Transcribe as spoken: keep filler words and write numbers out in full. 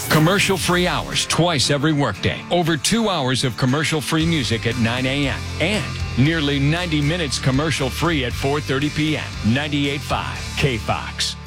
Commercial-free hours twice every workday. Over two hours of commercial-free music at nine a.m. And nearly ninety minutes commercial-free at four thirty p.m. ninety-eight point five K F O X.